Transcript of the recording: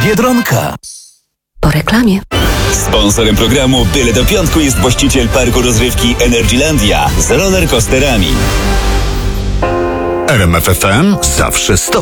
Biedronka. Po reklamie. Sponsorem programu Byle do Piątku jest właściciel parku rozrywki Energylandia z rollercoasterami. RMF FM zawsze 100.